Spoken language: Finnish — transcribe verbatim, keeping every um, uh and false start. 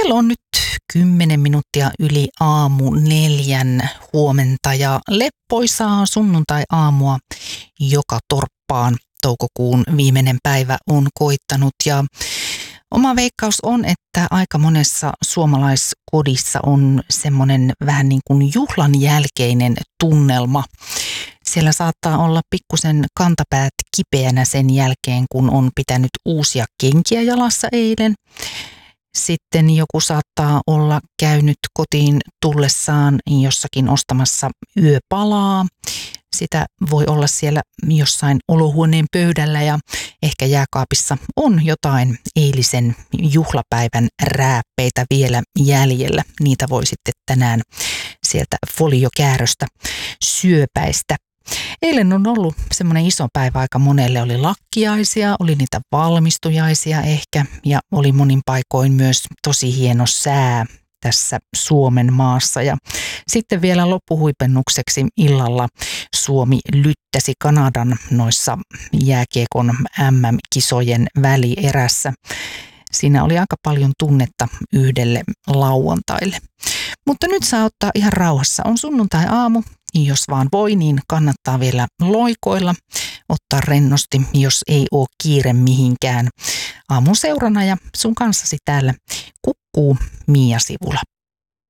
Kello on nyt kymmenen minuuttia yli aamu neljän huomenta ja leppoisaa sunnuntai-aamua joka torppaan. Toukokuun viimeinen päivä on koittanut ja oma veikkaus on, että aika monessa suomalaiskodissa on semmoinen vähän niin kuin juhlan jälkeinen tunnelma. Siellä saattaa olla pikkusen kantapäät kipeänä sen jälkeen, kun on pitänyt uusia kenkiä jalassa eilen. Sitten joku saattaa olla käynyt kotiin tullessaan jossakin ostamassa yöpalaa. Sitä voi olla siellä jossain olohuoneen pöydällä ja ehkä jääkaapissa on jotain eilisen juhlapäivän rääppeitä vielä jäljellä. Niitä voi sitten tänään sieltä foliokääröstä syöpäistä. Eilen on ollut semmoinen iso päivä aika monelle. Oli lakkiaisia, oli niitä valmistujaisia ehkä ja oli monin paikoin myös tosi hieno sää tässä Suomen maassa. Ja sitten vielä loppuhuipennukseksi illalla Suomi lyttäsi Kanadan noissa jääkiekon äm äm-kisojen välierässä. Siinä oli aika paljon tunnetta yhdelle lauantaille. Mutta nyt saa ottaa ihan rauhassa. On sunnuntai-aamu. Jos vaan voi, niin kannattaa vielä loikoilla, ottaa rennosti, jos ei ole kiire mihinkään. Aamun seurana ja sun kanssasi täällä kukkuu Mia Sivula.